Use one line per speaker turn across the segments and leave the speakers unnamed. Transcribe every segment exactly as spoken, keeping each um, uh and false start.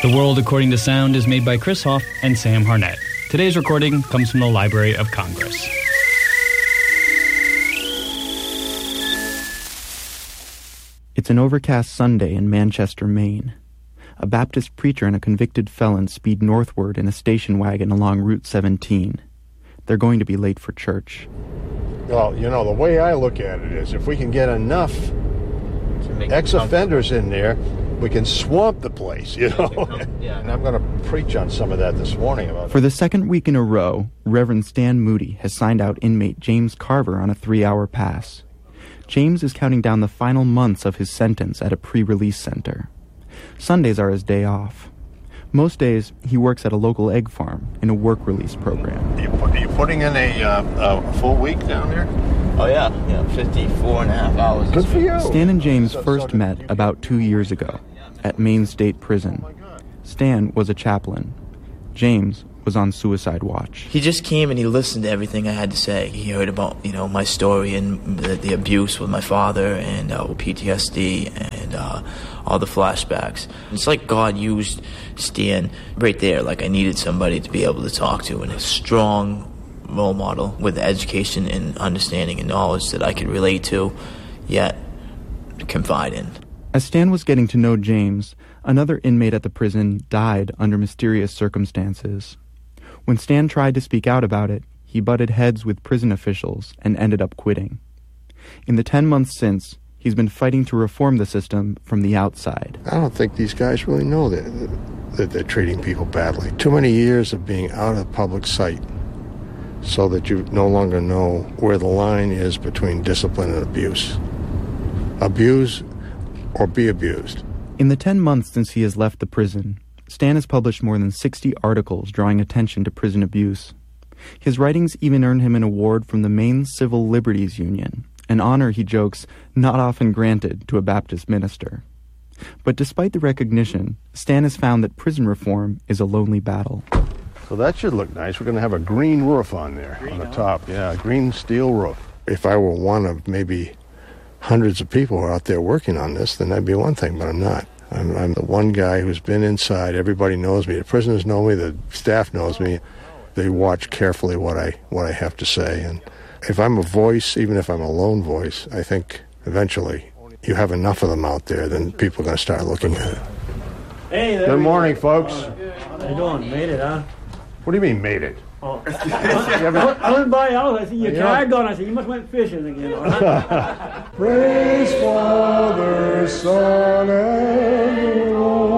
The World According to Sound is made by Chris Hoff and Sam Harnett. Today's recording comes from the Library of Congress.
It's an overcast Sunday in Manchester, Maine. A Baptist preacher and a convicted felon speed northward in a station wagon along Route seventeen. They're going to be late for church.
Well, you know, the way I look at it is if we can get enough ex-offenders in there, we can swamp the place, you know. Yeah. And I'm going to preach on some of that this morning. About
For the second week in a row, Reverend Stan Moody has signed out inmate James Carver on a three-hour pass. James is counting down the final months of his sentence at a pre-release center. Sundays are his day off. Most days, he works at a local egg farm in a work-release program.
Are you, put, are you putting in a, uh, a full week down there?
Oh, yeah. Yeah, fifty-four and a half hours.
Good for you.
Stan and James first met about two years ago at Maine State Prison. Stan was a chaplain. James was on suicide watch.
He just came and he listened to everything I had to say. He heard about, you know, my story and the, the abuse with my father and uh, P T S D and uh, all the flashbacks. It's like God used Stan right there. Like I needed somebody to be able to talk to and a strong role model with education and understanding and knowledge that I could relate to, yet confide in.
As Stan was getting to know James, another inmate at the prison died under mysterious circumstances. When Stan tried to speak out about it, he butted heads with prison officials and ended up quitting. In the ten months since, he's been fighting to reform the system from the outside.
I don't think these guys really know that, that they're treating people badly. Too many years of being out of public sight so that you no longer know where the line is between discipline and abuse. Abuse or be abused.
In the ten months since he has left the prison, Stan has published more than sixty articles drawing attention to prison abuse. His writings even earned him an award from the Maine Civil Liberties Union, an honor, he jokes, not often granted to a Baptist minister. But despite the recognition, Stan has found that prison reform is a lonely battle.
So that should look nice. We're going to have a green roof on there, green on the top. Yeah, a green steel roof. If I were one of maybe hundreds of people who are out there working on this, then that'd be one thing, but I'm not. I'm, I'm the one guy who's been inside. Everybody knows me. The prisoners know me. The staff knows me. They watch carefully what I what I have to say. And if I'm a voice, even if I'm a lone voice, I think eventually you have enough of them out there, then people are going to start looking at it.
Hey, there
Good morning, folks.
How you doing? Made it, huh?
What do you mean, made it?
Oh. I went by out. I see your
Yeah.
car gone. I said, you must went fishing again.
Praise Father, Son, and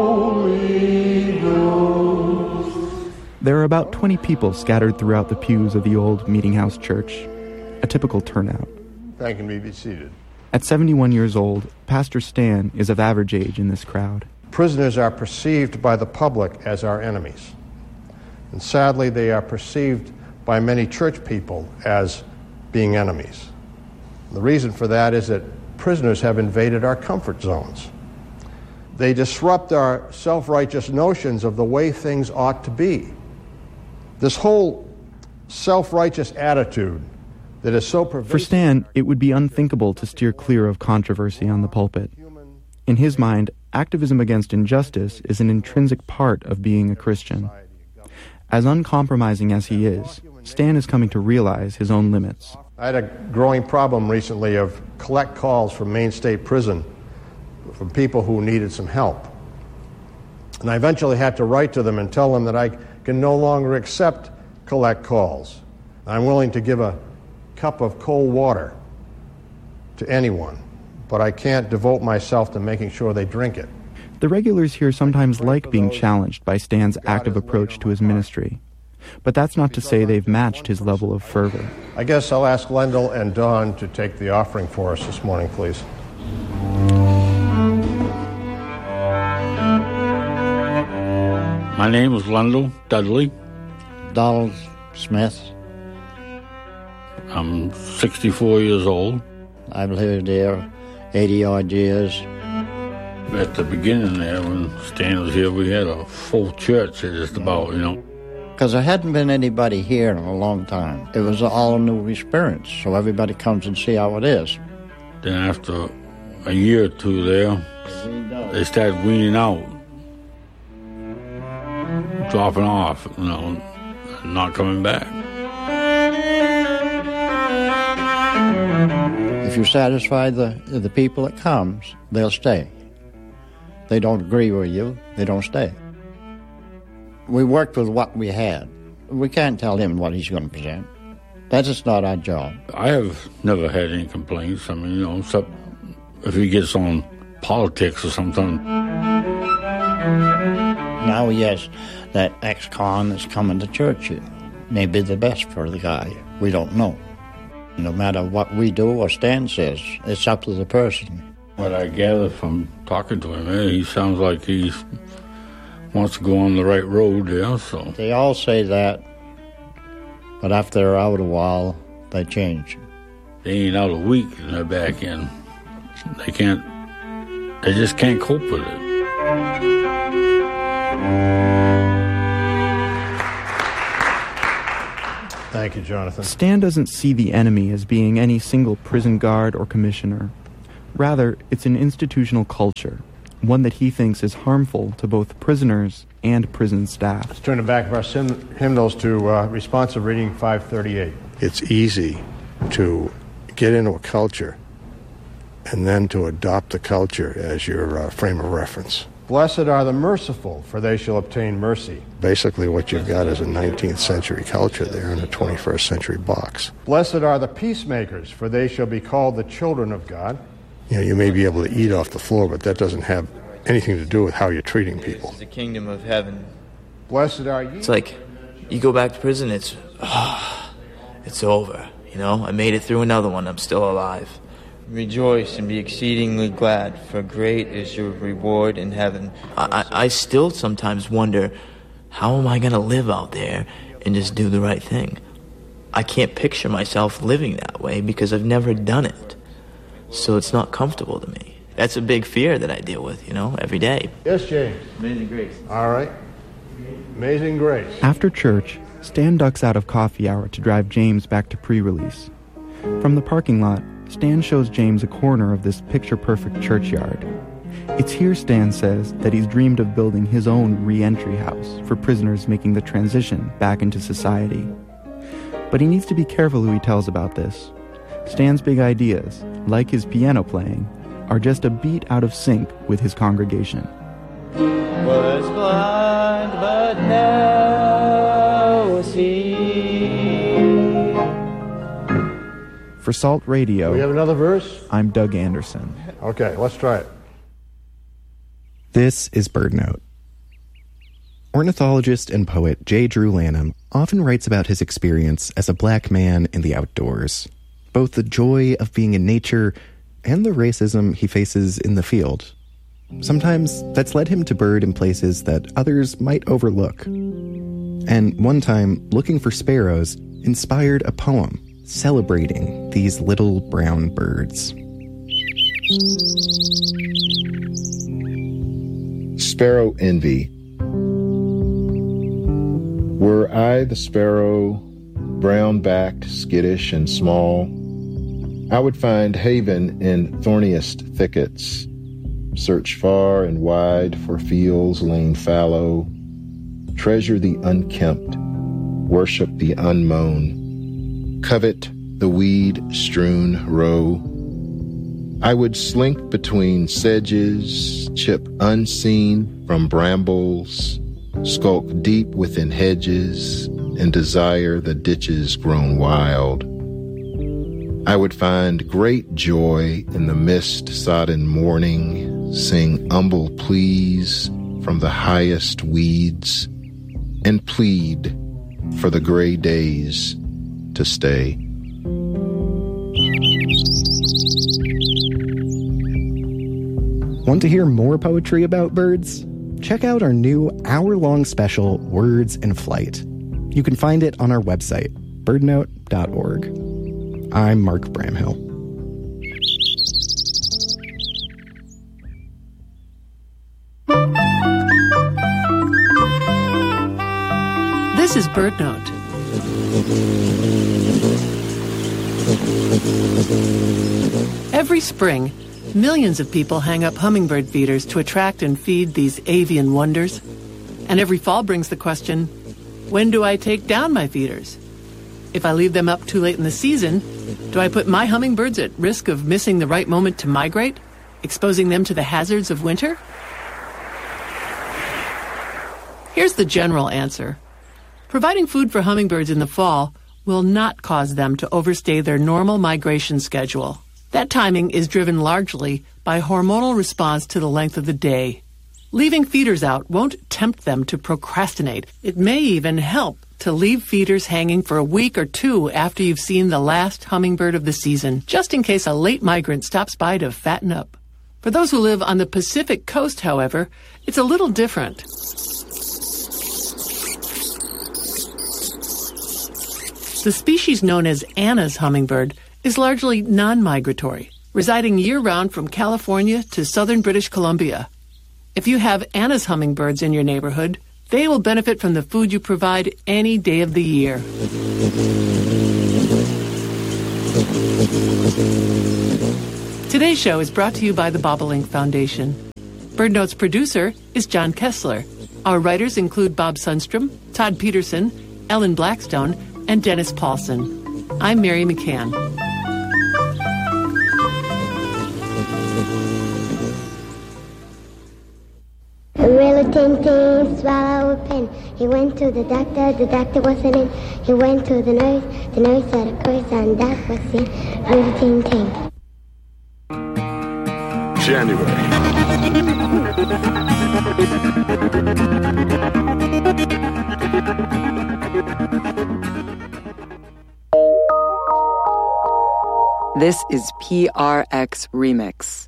Holy Ghost.
There are about twenty people scattered throughout the pews of the old Meeting House Church, a typical turnout.
Thank you. Be seated.
At seventy-one years old, Pastor Stan is of average age in this crowd.
Prisoners are perceived by the public as our enemies. And sadly, they are perceived by many church people as being enemies. The reason for that is that prisoners have invaded our comfort zones. They disrupt our self-righteous notions of the way things ought to be. This whole self-righteous attitude that is so pervasive...
For Stan, it would be unthinkable to steer clear of controversy on the pulpit. In his mind, activism against injustice is an intrinsic part of being a Christian. As uncompromising as he is, Stan is coming to realize his own limits.
I had a growing problem recently of collect calls from Maine State Prison from people who needed some help. And I eventually had to write to them and tell them that I can no longer accept collect calls. I'm willing to give a cup of cold water to anyone, but I can't devote myself to making sure they drink it.
The regulars here sometimes like being challenged by Stan's active approach to his ministry. But that's not to say they've matched his level of fervor.
I guess I'll ask Lendl and Don to take the offering for us this morning, please.
My name is Lendl Dudley.
Donald Smith.
I'm sixty-four years old.
I've lived there eighty-odd years.
At the beginning there, when Stan was here, we had a full church, just about, you know.
Because there hadn't been anybody here in a long time. It was all a new experience, so everybody comes and see how it is.
Then after a year or two there, they started weaning out. dropping off, you know, and not coming back.
If you satisfy the, the people that comes, they'll stay. They don't agree with you, they don't stay. We worked with what we had. We can't tell him what he's going to present. That's just not our job.
I have never had any complaints. I mean, you know, except if he gets on politics or something.
Now, yes, that ex-con that's coming to church here may be the best for the guy. We don't know. No matter what we do or Stan says, it's up to the person.
What I gather from talking to him, eh, he sounds like he wants to go on the right road, yeah, so.
They all say that, but after they're out a while, they change.
They ain't out a week and they're back in. They can't, they just can't cope with it.
Thank you, Jonathan.
Stan doesn't see the enemy as being any single prison guard or commissioner. Rather, it's an institutional culture, one that he thinks is harmful to both prisoners and prison staff.
Let's turn the back of our hymn- hymnals to uh, responsive reading five thirty-eight. It's easy to get into a culture and then to adopt the culture as your uh, frame of reference. Blessed are the merciful, for they shall obtain mercy. Basically what you've got is a nineteenth century culture there in a twenty-first century box. Blessed are the peacemakers, for they shall be called the children of God. You know, you may be able to eat off the floor, but that doesn't have anything to do with how you're treating people.
It's the kingdom of heaven.
Blessed are you.
It's like you go back to prison, it's, oh, it's over. You know, I made it through another one, I'm still alive. Rejoice and be exceedingly glad, for great is your reward in heaven. I, I, I still sometimes wonder, how am I going to live out there and just do the right thing? I can't picture myself living that way because I've never done it. So it's not comfortable to me. That's a big fear that I deal with, you know, every day.
Yes, James.
Amazing Grace.
All right. Amazing Grace.
After church, Stan ducks out of coffee hour to drive James back to pre-release. From the parking lot, Stan shows James a corner of this picture-perfect churchyard. It's here, Stan says, that he's dreamed of building his own re-entry house for prisoners making the transition back into society. But he needs to be careful who he tells about this. Stan's big ideas, like his piano playing, are just a beat out of sync with his congregation.
Was blind, but now see.
For Salt Radio,
Do we have another verse?
I'm Doug Anderson.
Okay, let's try it.
This is BirdNote. Ornithologist and poet J. Drew Lanham often writes about his experience as a black man in the outdoors, both the joy of being in nature and the racism he faces in the field. Sometimes that's led him to bird in places that others might overlook. And one time, looking for sparrows inspired a poem celebrating these little brown birds.
Sparrow Envy. Were I the sparrow, brown-backed, skittish, and small, I would find haven in thorniest thickets, search far and wide for fields lain fallow, treasure the unkempt, worship the unmown, covet the weed-strewn row. I would slink between sedges, chip unseen from brambles, skulk deep within hedges, and desire the ditches grown wild. I would find great joy in the mist-sodden morning, sing humble pleas from the highest weeds, and plead for the gray days to stay.
Want to hear more poetry about birds? Check out our new hour-long special, Words in Flight. You can find it on our website, bird note dot org. I'm Mark Bramhill.
This is BirdNote. Every spring, millions of people hang up hummingbird feeders to attract and feed these avian wonders. And every fall brings the question, when do I take down my feeders? If I leave them up too late in the season, do I put my hummingbirds at risk of missing the right moment to migrate, exposing them to the hazards of winter? Here's the general answer. Providing food for hummingbirds in the fall will not cause them to overstay their normal migration schedule. That timing is driven largely by hormonal response to the length of the day. Leaving feeders out won't tempt them to procrastinate. It may even help to leave feeders hanging for a week or two after you've seen the last hummingbird of the season, just in case a late migrant stops by to fatten up. For those who live on the Pacific coast, however, it's a little different. The species known as Anna's hummingbird is largely non-migratory, residing year-round from California to southern British Columbia. If you have Anna's hummingbirds in your neighborhood, they will benefit from the food you provide any day of the year. Today's show is brought to you by the Bobolink Foundation. BirdNote's producer is John Kessler. Our writers include Bob Sundstrom, Todd Peterson, Ellen Blackstone, and Dennis Paulson. I'm Mary McCann.
Really ting ting, swallow a pin. He went to the doctor, the doctor wasn't in. He went to the nurse, the nurse said a curse and that was it. Really ting ting.
January.
This is P R X Remix.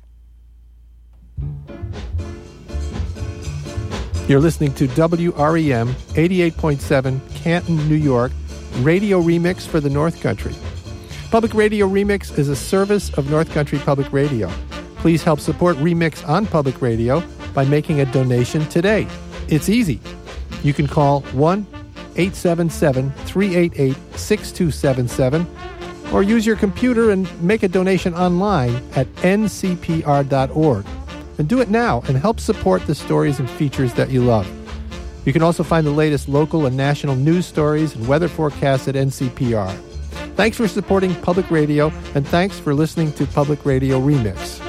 You're listening to W R E M eighty-eight point seven, Canton, New York, Radio Remix for the North Country. Public Radio Remix is a service of North Country Public Radio. Please help support Remix on public radio by making a donation today. It's easy. You can call one eight seven seven, three eight eight, six two seven seven or use your computer and make a donation online at N C P R dot org. And do it now and help support the stories and features that you love. You can also find the latest local and national news stories and weather forecasts at N C P R. Thanks for supporting public radio, and thanks for listening to Public Radio Remix.